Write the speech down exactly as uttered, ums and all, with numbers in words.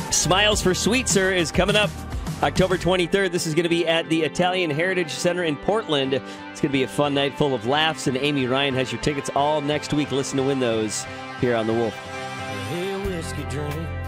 Smiles for Sweetser is coming up October twenty-third. This is going to be at the Italian Heritage Center in Portland. It's going to be a fun night full of laughs, and Amy Ryan has your tickets all next week. Listen to win those here on The Wolf. Hey, whiskey drink.